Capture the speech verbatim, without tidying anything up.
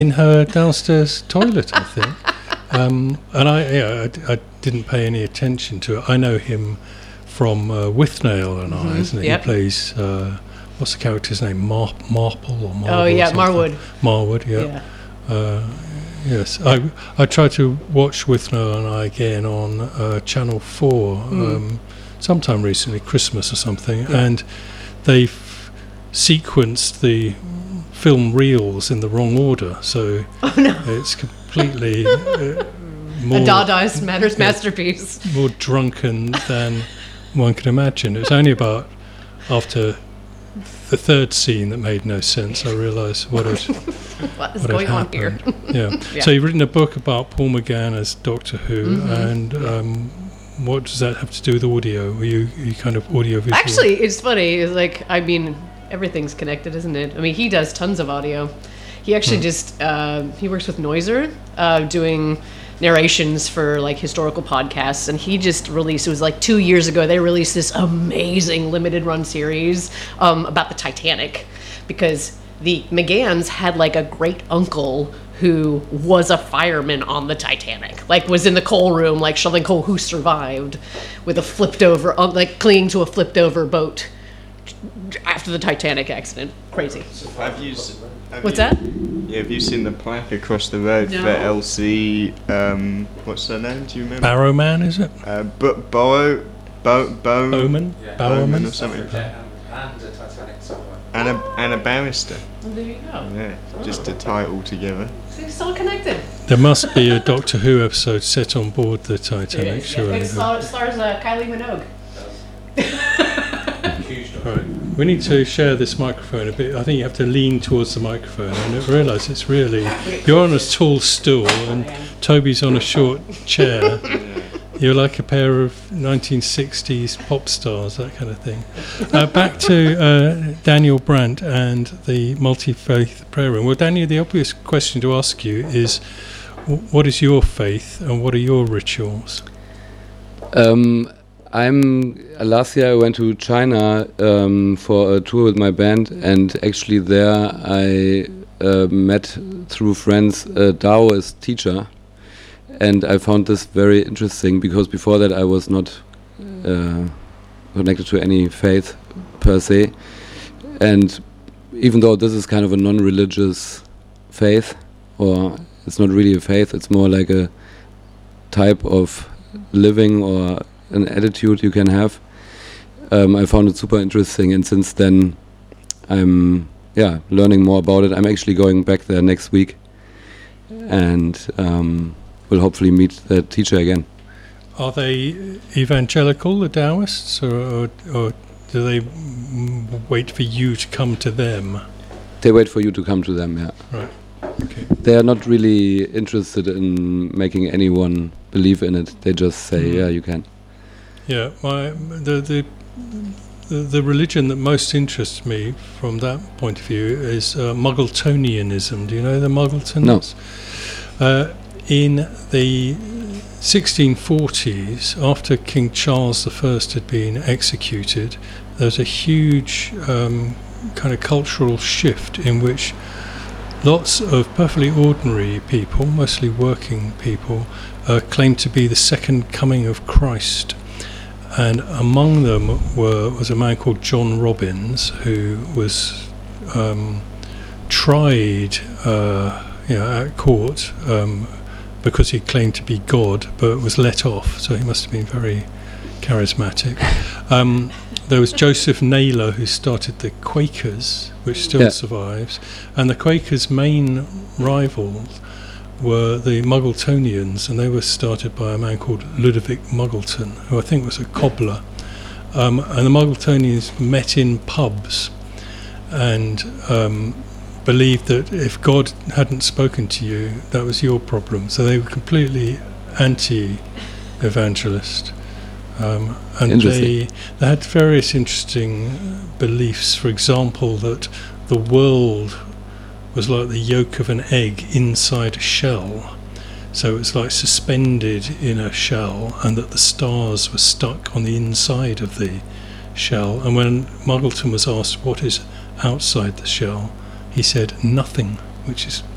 in her downstairs toilet, I think. Um, and I, yeah, I, I didn't pay any attention to it. I know him from uh, Withnail and Mm-hmm. I, isn't it? Yep. He plays, uh, what's the character's name? Mar- Marple or Marvel? Oh, yeah, or something. Marwood. Marwood, yeah. Yeah. Uh, yes, I I tried to watch Withnail and I again on uh, Channel four Mm. um, sometime recently, Christmas or something, and they've sequenced the film reels in the wrong order, so Oh, no. it's completely uh, more, A Dadaist matters yeah. masterpiece. more drunken than one can imagine. It was only about after the third scene that made no sense I realised what had, What is what going had on here? happened. Yeah. Yeah. So you've written a book about Paul McGann as Doctor Who, Mhm. and um, what does that have to do with audio? Were you, you kind of audio visual? Actually, it's funny. It's like, I mean, everything's connected, isn't it? I mean, he does tons of audio. He actually Hmm. just, uh, he works with Noiser, uh, doing narrations for like historical podcasts, and he just released, it was like two years ago, they released this amazing limited run series um, about the Titanic, because the McGanns had like a great uncle who was a fireman on the Titanic, like was in the coal room, like shoveling coal, who survived with a flipped over, uh, like clinging to a flipped over boat after the Titanic accident. Crazy. Have you, s- have What's you- that? Yeah, have you seen the plaque across the road No. for Elsie? Um, what's her name? Do you remember? Barrowman, is it? Uh, but Bow, Bow, Bow, Bowman? Yeah. Bowman or Barrowman? something. Yeah, and, and a Titanic somewhere. Anna, Anna Barrister. Well, there you go. Yeah, just a title together. See, it's all connected. There must be a Doctor Who episode set on board the Titanic, surely. It stars, stars uh, Kylie Minogue. Huge Right. We need to share this microphone a bit. I think you have to lean towards the microphone. And I realise it's really... You're on a tall stool and Toby's on a short chair. You're like a pair of nineteen sixties pop stars, that kind of thing. Uh, back to uh, Daniel Brandt and the multi-faith prayer room. Well, Daniel, the obvious question to ask you is, w- what is your faith and what are your rituals? Um, I'm last year I went to China um, for a tour with my band, and actually there I uh, met through friends a Taoist teacher, and I found this very interesting because before that I was not uh, connected to any faith per se, and even though this is kind of a non-religious faith, or it's not really a faith, it's more like a type of living or an attitude you can have. Um, I found it super interesting, and since then I'm yeah learning more about it. I'm actually going back there next week, and um, will hopefully meet the teacher again. Are they evangelical, the Taoists, or, or, or do they mm, wait for you to come to them? They wait for you to come to them. Yeah, Right. Okay. they are not really interested in making anyone believe in it. They just say, Mhm. yeah, you can. Yeah, my the, the the the religion that most interests me from that point of view is uh, Muggletonianism. Do you know the Muggletons? No. Uh, in the sixteen forties, after King Charles the First had been executed, there was a huge um, kind of cultural shift in which lots of perfectly ordinary people, mostly working people, uh, claimed to be the second coming of Christ. And among them were was a man called John Robbins, who was um, tried uh, you know, at court um, because he claimed to be God, but was let off. So he must have been very charismatic. Um, there was Joseph Naylor, who started the Quakers, which still Yeah. survives, and the Quakers' main rivals were the Muggletonians, and they were started by a man called Ludovic Muggleton, who I think was a cobbler. Um, and the Muggletonians met in pubs and um, believed that if God hadn't spoken to you, that was your problem. So they were completely anti-evangelist. Um, and Interesting. they, they had various interesting beliefs. For example, that the world was like the yolk of an egg inside a shell. So it's like suspended in a shell, and that the stars were stuck on the inside of the shell. And when Muggleton was asked what is outside the shell, he said nothing, which is